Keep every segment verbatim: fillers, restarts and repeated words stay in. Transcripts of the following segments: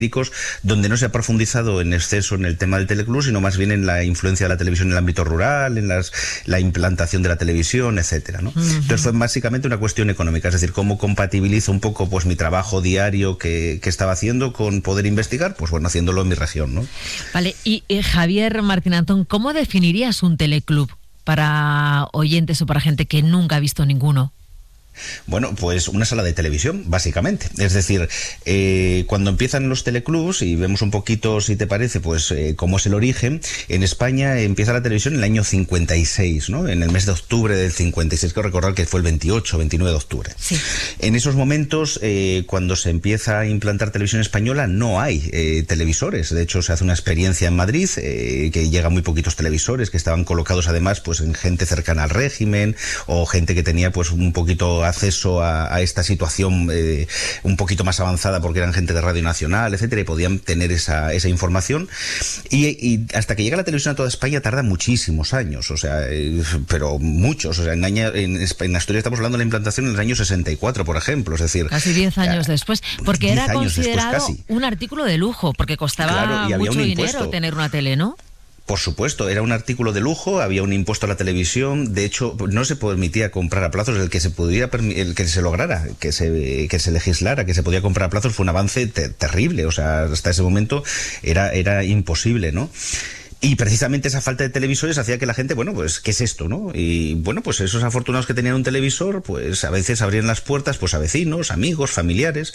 donde no se ha profundizado en exceso en el tema del teleclub, sino más bien en la influencia de la televisión en el ámbito rural, en las, la implantación de la televisión, etcétera, ¿no? Uh-huh. Entonces fue básicamente una cuestión económica, es decir, cómo compatibilizo un poco pues mi trabajo diario que, que estaba haciendo con poder investigar, pues bueno, haciéndolo en mi región, ¿no? Vale, y eh, Javier Martín Antón, ¿cómo definirías un teleclub para oyentes o para gente que nunca ha visto ninguno? Bueno, pues una sala de televisión, básicamente. Es decir, eh, cuando empiezan los teleclubs, y vemos un poquito, si te parece, pues eh, cómo es el origen, en España empieza la televisión en el año cincuenta y seis, ¿no? En el mes de octubre del cincuenta y seis, quiero recordar que fue el veintiocho, veintinueve de octubre. Sí. En esos momentos, eh, cuando se empieza a implantar televisión española, no hay eh, televisores. De hecho, se hace una experiencia en Madrid, eh, que llegan muy poquitos televisores, que estaban colocados además pues en gente cercana al régimen, o gente que tenía pues un poquito acceso a, a esta situación eh, un poquito más avanzada porque eran gente de Radio Nacional, etcétera, y podían tener esa, esa información. Y, y hasta que llega la televisión a toda España tarda muchísimos años, o sea, eh, pero muchos. O sea, en, año, en, en Asturias estamos hablando de la implantación en el año sesenta y cuatro, por ejemplo, es decir... Casi diez años eh, después, porque era considerado después, un artículo de lujo, porque costaba claro, y había mucho un dinero impuesto. Tener una tele, ¿no? Por supuesto, era un artículo de lujo, había un impuesto a la televisión, de hecho no se permitía comprar a plazos, el que se pudiera, el que se lograra, que se que se legislara, que se podía comprar a plazos fue un avance te- terrible, o sea, hasta ese momento era era imposible, ¿no? Y precisamente esa falta de televisores hacía que la gente, bueno, pues, ¿qué es esto, no? Y bueno, pues esos afortunados que tenían un televisor, pues a veces abrían las puertas pues a vecinos, amigos, familiares,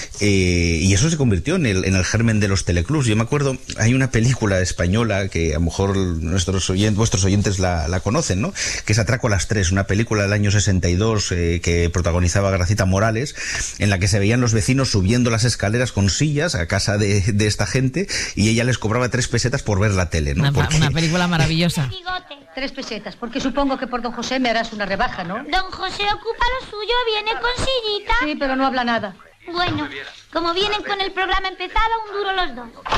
eh, y eso se convirtió en el, en el germen de los teleclubs. Yo me acuerdo, hay una película española que a lo mejor nuestros oyentes, vuestros oyentes la, la conocen, ¿no? Que es Atraco a las tres, una película del año sesenta y dos eh, que protagonizaba Gracita Morales, en la que se veían los vecinos subiendo las escaleras con sillas a casa de, de esta gente, y ella les cobraba tres pesetas por ver la tele. ¿No? Una, Porque... una película maravillosa. Tres pesetas, porque supongo que por don José me harás una rebaja, ¿no? Don José ocupa lo suyo, viene con sillita. Sí, pero no habla nada. Bueno, como vienen con el programa empezado, un duro los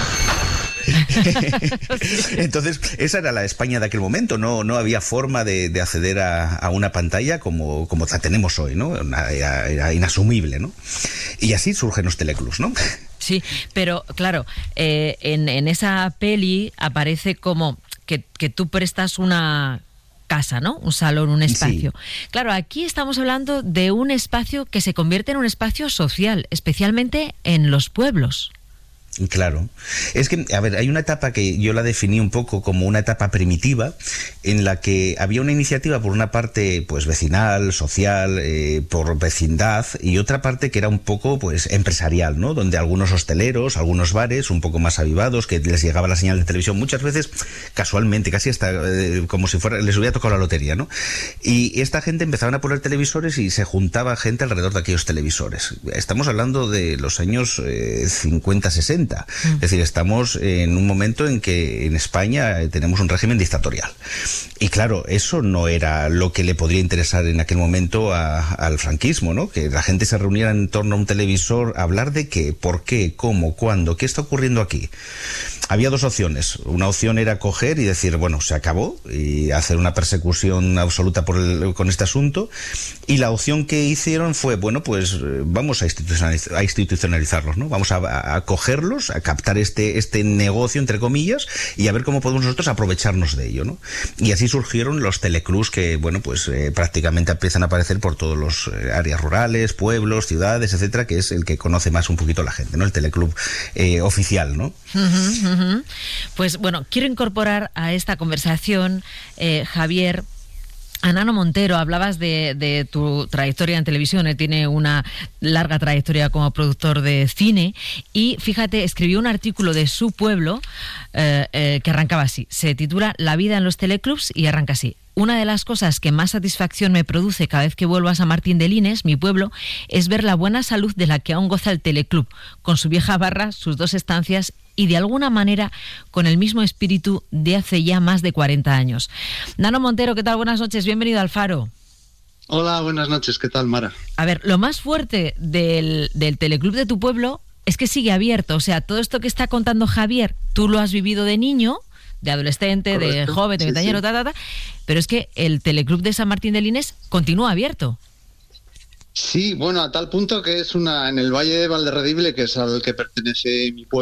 dos. Entonces, esa era la España de aquel momento, no, no había forma de, de acceder a, a una pantalla como, como la tenemos hoy, ¿no? Era, era inasumible, ¿no? Y así surgen los teleclubs, ¿no? Sí, pero claro, eh, en, en esa peli aparece como que, que tú prestas una casa, ¿no? Un salón, un espacio. Sí. Claro, aquí estamos hablando de un espacio que se convierte en un espacio social, especialmente en los pueblos. Claro. Es que, a ver, hay una etapa que yo la definí un poco como una etapa primitiva, en la que había una iniciativa por una parte pues vecinal, social, eh, por vecindad, y otra parte que era un poco pues empresarial, ¿no? Donde algunos hosteleros, algunos bares un poco más avivados, que les llegaba la señal de televisión muchas veces casualmente, casi hasta eh, como si fuera les hubiera tocado la lotería, ¿no? Y esta gente empezaban a poner televisores y se juntaba gente alrededor de aquellos televisores. Estamos hablando de los años eh, cincuenta, sesenta. Es decir, estamos en un momento en que en España tenemos un régimen dictatorial. Y claro, eso no era lo que le podría interesar en aquel momento a, al franquismo, ¿no? Que la gente se reuniera en torno a un televisor a hablar de qué, por qué, cómo, cuándo, qué está ocurriendo aquí. Había dos opciones. Una opción era coger y decir, bueno, se acabó, y hacer una persecución absoluta por el, con este asunto. Y la opción que hicieron fue, bueno, pues vamos a, institucionaliz- a institucionalizarlos, ¿no? Vamos a, a cogerlos, a captar este, este negocio, entre comillas, y a ver cómo podemos nosotros aprovecharnos de ello, ¿no? Y así surgieron los teleclubs que, bueno, pues eh, prácticamente empiezan a aparecer por todos los eh, áreas rurales, pueblos, ciudades, etcétera, que es el que conoce más un poquito la gente, ¿no? El teleclub eh, oficial, ¿no? Uh-huh, uh-huh. Pues bueno, quiero incorporar a esta conversación, eh, Javier, a Nano Montero. Hablabas de, de tu trayectoria en televisión. Él tiene una larga trayectoria como productor de cine y, fíjate, escribió un artículo de Su Pueblo eh, eh, que arrancaba así. Se titula La vida en los teleclubs y arranca así. Una de las cosas que más satisfacción me produce cada vez que vuelvo a San Martín de Lines, mi pueblo, es ver la buena salud de la que aún goza el teleclub, con su vieja barra, sus dos estancias y de alguna manera con el mismo espíritu de hace ya más de cuarenta años. Nano Montero, ¿qué tal? Buenas noches, bienvenido al Faro. Hola, buenas noches, ¿qué tal, Mara? A ver, lo más fuerte del, del teleclub de tu pueblo es que sigue abierto, o sea, todo esto que está contando Javier, tú lo has vivido de niño, de adolescente, correcto, de joven, de veinteañero, sí, sí. ta, ta, ta, pero es que el teleclub de San Martín de Lines continúa abierto. Sí, bueno, a tal punto que es una en el Valle de Valderredible, que es al que pertenece mi pueblo.